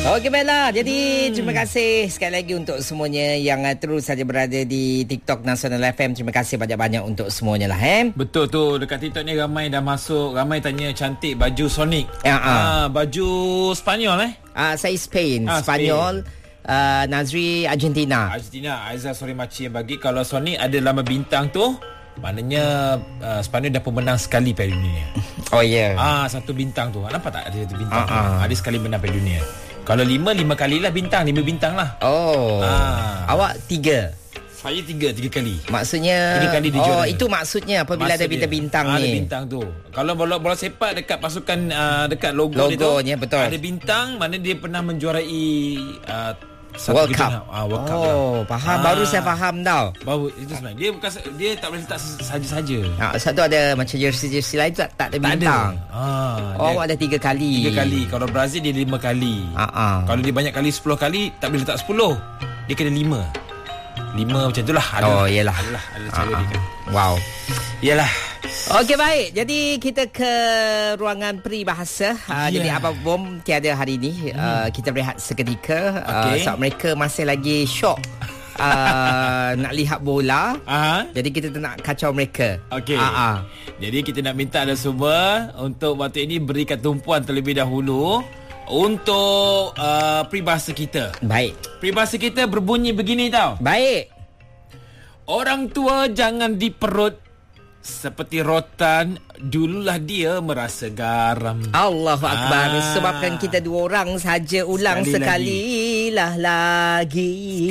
Okey, baiklah. Jadi terima kasih sekali lagi untuk semuanya yang terus saja berada di TikTok Nasional FM. Terima kasih banyak-banyak untuk semuanya lah. Betul tu. Dekat TikTok ni ramai dah masuk. Ramai tanya cantik baju Sonic. Baju Spanyol saya Spain. Spanyol. Nazri Argentina. Aizah Sori Maci yang bagi. Kalau Sonic ada lama bintang tu, maknanya Spanyol dah pemenang sekali Piala Dunia. Oh ya. Satu bintang tu. Nampak tak ada satu bintang tu? Ada sekali menang Piala Dunia. Kalau 5 kalilah bintang. 5 bintang lah. Awak 3. Saya 3 kali. Maksudnya 3 kali dia juara. itu maksudnya apabila ada bintang-bintang ni. Ada bintang tu. Kalau bola sepak dekat pasukan dekat logonya dia tu, betul. Ada bintang, mana dia pernah menjuarai World Cup. World Cup lah. Faham. Baru saya faham tau. Baru itu sebenarnya dia tak boleh letak saja-saja. Satu ada macam jersey lain tak ada bintang. Awak ada 3 kali. 3 kali. Kalau Brazil dia 5 kali. Kalau dia banyak kali 10 kali tak boleh letak 10. Dia kena 5 macam itulah. Yelah. Ada cara dia kan. Wow. Yalah. Okey, baik. Jadi kita ke ruangan peribahasa. Jadi Abang Bom tiada hari ini. Kita berehat seketika. Sebab mereka masih lagi syok nak lihat bola. Jadi kita nak kacau mereka. Okey. Jadi kita nak minta anda semua untuk waktu ini berikan tumpuan terlebih dahulu untuk peribahasa kita. Baik. Peribahasa kita berbunyi begini tau. Baik. Orang tua jangan diperut seperti rotan, dululah dia merasa garam. Allahu Akbar. Sebabkan kita 2 orang saja. Ulang sekali lagi.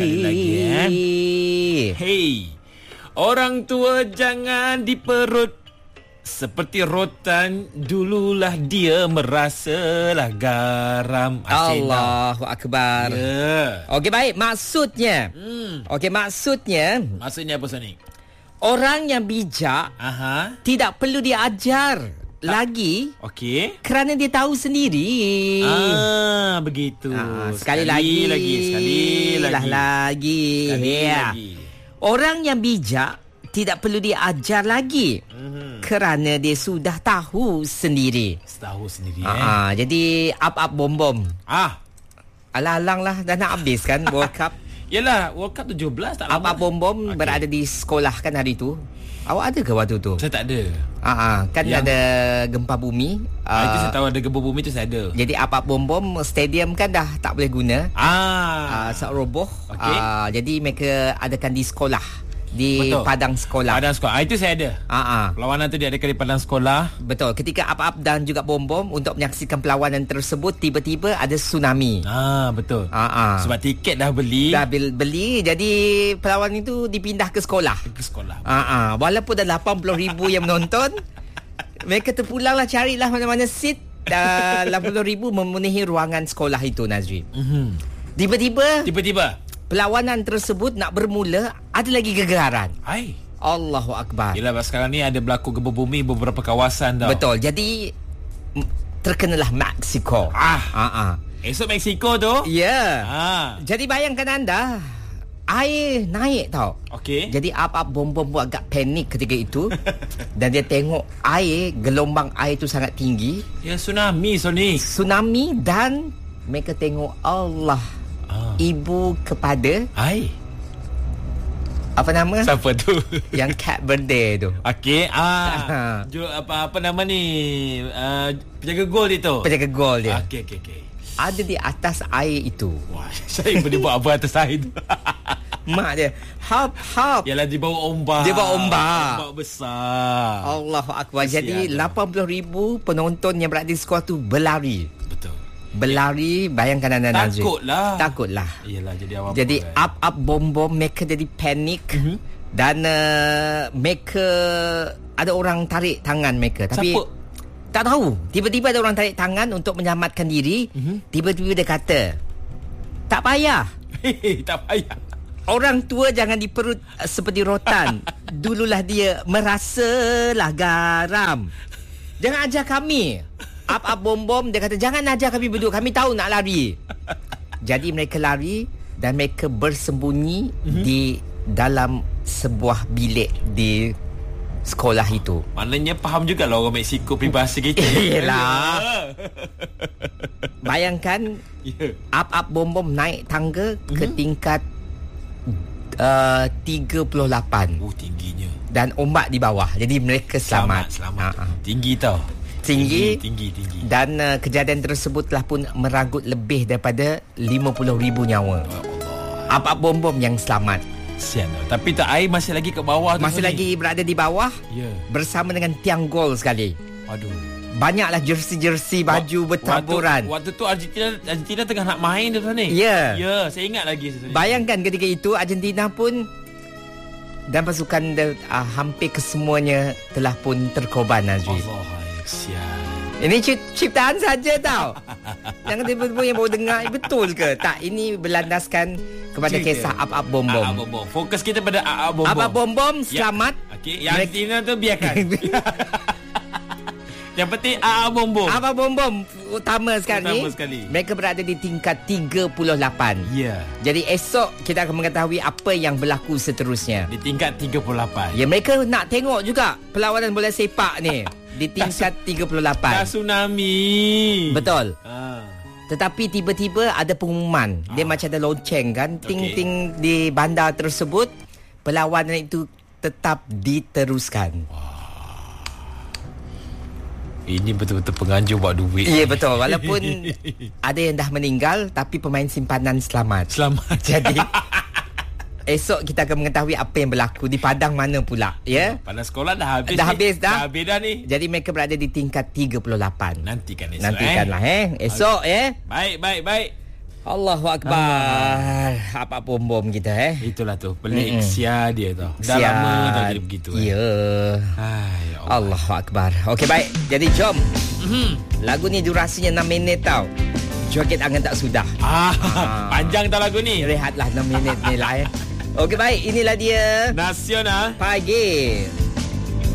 Hey, orang tua jangan diperut seperti rotan, dululah dia merasalah garam. Allahu Akbar. Okey, baik. Maksudnya Maksudnya apa, Sonic? Orang yang bijak tidak perlu diajar lagi. Okey. Kerana dia tahu sendiri. Begitu. Sekali lagi. Orang yang bijak tidak perlu diajar lagi. Kerana dia sudah tahu sendiri. Jadi up bom. Alang-alang lah. Dah nak habis kan World Cup. Yelah, World Cup 17 tak lama. Abang Bom berada di sekolah kan hari tu. Awak ada ke waktu tu? Saya tak ada. Kan ada gempa bumi. Itu saya tahu ada gempa bumi tu saya ada. Jadi Abang Bom stadium kan dah tak boleh guna. Sebab roboh. Jadi mereka adakan di sekolah. Di padang sekolah. Itu saya ada. Perlawanan tu diadakan di padang sekolah. Betul. Ketika Ap dan juga Bom untuk menyaksikan perlawanan tersebut, tiba-tiba ada tsunami. Betul. Sebab tiket dah beli. Jadi perlawanan itu dipindah ke sekolah. Walaupun dah 80,000 yang menonton, mereka terpulanglah carilah mana-mana seat. 80,000 memenuhi ruangan sekolah itu, Nazri. Tiba-tiba perlawanan tersebut nak bermula, ada lagi gegararan. Allahu Akbar. Yelah, sekarang ni ada berlaku gempa bumi beberapa kawasan tau. Betul. Jadi terkenalah Mexico. Esok Mexico tu. Jadi bayangkan anda, air naik tau. Okey. Jadi Bom agak panik ketika itu. Dan dia tengok gelombang air tu sangat tinggi. Ya, tsunami, Sonic. Tsunami, dan mereka tengok Allah. Ibu kepada apa nama? Siapa tu? Yang cat birthday tu. Okey. Apa nama ni? Penjaga gol dia tu. Penjaga gol dia. Okey. Ada di atas air itu. Wah, saya boleh buat apa atas air tu? Mak dia hap. Yalah, dia bawa ombak. Ombak besar. Allahu Akbar. Jadi 80,000 penonton yang berada di sekolah tu berlari. Berlari, bayangkan anda, Nazri. Takutlah. Iyalah, jadi awam. Jadi Bom mereka jadi panik. Dan mereka ada orang tarik tangan mereka. Tapi tak tahu. Tiba-tiba ada orang tarik tangan untuk menyelamatkan diri. Tiba-tiba dia kata, tak payah. Tak payah. Orang tua jangan diperut seperti rotan. Dululah dia merasalah garam. Jangan ajar kami. Bom dia kata, jangan ajar kami berdua, kami tahu nak lari. Jadi mereka lari dan mereka bersembunyi di dalam sebuah bilik di sekolah itu. Maknanya faham jugalah orang Mexico peribahasa kita. Yelah. Bayangkan Up bom-bom naik tangga ke tingkat 38. Oh, tingginya. Dan ombak di bawah. Jadi mereka selamat. Tinggi tau. Tinggi. Dan Dan kejadian tersebut telah pun meragut lebih daripada 50,000 nyawa. Up bom-bom yang selamat. Sian tau. Tapi tak, air masih lagi ke bawah tu. Masih lagi berada di bawah. Ya. Bersama dengan tiang gol sekali. Aduh. Banyaklah jersey-jersey baju bertaburan. Waktu tu Argentina tengah nak main tu ni. Ya. Ya, saya ingat lagi. Bayangkan ketika itu Argentina pun dan pasukan hampir kesemuanya telah pun terkorban, Azri. Allah, sian. Ini ciptaan saja tau. Jangan tiba-tiba yang baru dengar betul ke? Tak, ini berlandaskan kepada kisah Up bom-bom. Fokus kita pada Up bom-bom. Up bom-bom selamat. Okey, yang Argentina tu biarkan. Yang penting bom-bom. Bom-bom utama sekali. Mereka berada di tingkat 38. Ya. Jadi esok kita akan mengetahui apa yang berlaku seterusnya. Di tingkat 38. Ya, mereka nak tengok juga perlawanan bola sepak ni di tingkat 38. Dah tsunami. Betul. Tetapi tiba-tiba ada pengumuman. Dia macam ada lonceng kan, ting-ting di bandar tersebut. Perlawanan itu tetap diteruskan. Ini betul-betul penganjur buat duit. Ya, betul. Walaupun ada yang dah meninggal, tapi pemain simpanan selamat. Jadi esok kita akan mengetahui apa yang berlaku di padang mana pula, ya. Padang sekolah dah habis. Dah habis dah. Dah habis dah ni. Jadi mereka berada di tingkat 38. Nantikanlah esok Baik. Allahu Akbar. Apa bom-bom kita Itulah tu. Pelik sia dia tau. Dah lama dah jadi begitu. Ya. Allahu Akbar. Okey, baik. Jadi jom. Lagu ni durasinya 6 minit tau. Joget angan tak sudah. Panjang tau lagu ni. Rehatlah 6 minit ni lah. Okey, baik. Inilah dia Nasional Pagi.